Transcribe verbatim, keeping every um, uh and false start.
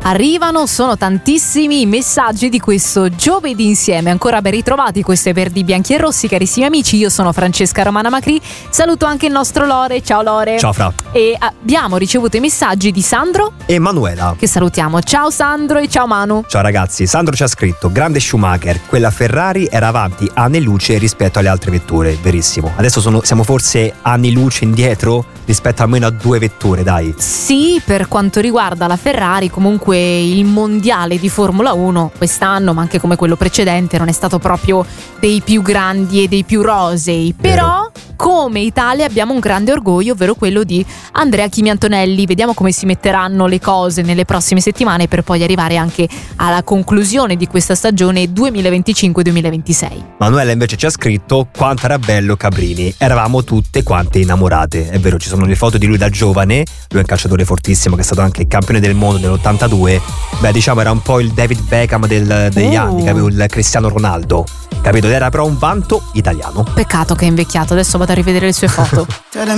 Arrivano, sono tantissimi i messaggi di questo giovedì insieme. Ancora ben ritrovati, questo è Verdi Bianchi e Rossi, carissimi amici. Io sono Francesca Romana Macri. Saluto anche il nostro Lore. Ciao Lore. Ciao Fra. E abbiamo ricevuto i messaggi di Sandro e Manuela, che salutiamo. Ciao Sandro e ciao Manu. Ciao ragazzi, Sandro ci ha scritto: grande Schumacher, quella Ferrari era avanti anni luce rispetto alle altre vetture. Verissimo. Adesso sono, siamo forse anni luce indietro rispetto almeno a due vetture, dai. Sì, per quanto riguarda la Ferrari, comunque il mondiale di Formula uno quest'anno, ma anche come quello precedente, non è stato proprio dei più grandi e dei più rosei. Vero. Però come Italia abbiamo un grande orgoglio, ovvero quello di Andrea Kimi Antonelli. Vediamo come si metteranno le cose nelle prossime settimane per poi arrivare anche alla conclusione di questa stagione duemilaventicinque duemilaventisei. Manuela invece ci ha scritto: quanto era bello Cabrini, eravamo tutte quante innamorate. È vero, ci sono le foto di lui da giovane, lui è un calciatore fortissimo che è stato anche campione del mondo nell'ottantadue. Beh, diciamo era un po' il David Beckham del, degli Oh. anni, capito? Il Cristiano Ronaldo, capito? Era però un vanto italiano. Peccato che è invecchiato, adesso vado a rivedere le sue foto.